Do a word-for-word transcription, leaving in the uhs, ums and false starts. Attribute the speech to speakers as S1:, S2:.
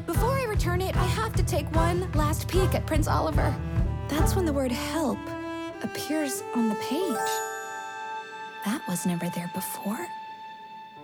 S1: But before I return it, I have to take one last peek at Prince Oliver. That's when the word help appears on the page. That was never there before.